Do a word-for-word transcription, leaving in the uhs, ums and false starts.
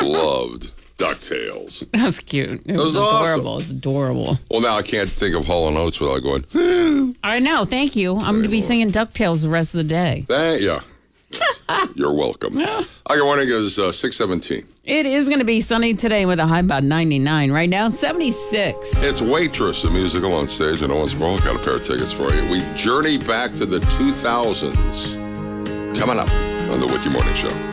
loved DuckTales. That was cute. It, It was was, adorable. awesome. It's adorable. Well, now I can't think of Hall and Oates without going, I know. Thank you. I'm going to be singing DuckTales the rest of the day. thank you. Yes. You're welcome. Hi, good morning. It's uh, six seventeen. It is going to be sunny today with a high about ninety-nine. Right now, seventy-six. It's Waitress, the musical on stage in Owensboro. Got a pair of tickets for you. We journey back to the two thousands. Coming up on the Wiki Morning Show.